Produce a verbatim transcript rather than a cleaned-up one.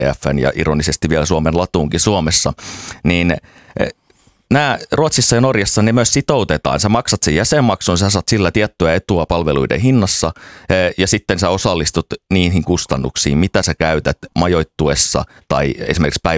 E F:n ja ironisesti vielä Suomen latuunkin Suomessa, niin nämä Ruotsissa ja Norjassa ne myös sitoutetaan. Sä maksat sen jäsenmaksun, sä saat sillä tiettyä etua palveluiden hinnassa ja sitten sä osallistut niihin kustannuksiin, mitä sä käytät majoittuessa tai esimerkiksi